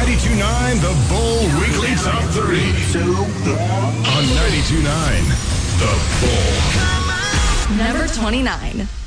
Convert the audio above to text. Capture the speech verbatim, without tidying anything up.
ninety-two point nine The Bull Weekly Top three. On ninety-two point nine The Bull. Number twenty-nine.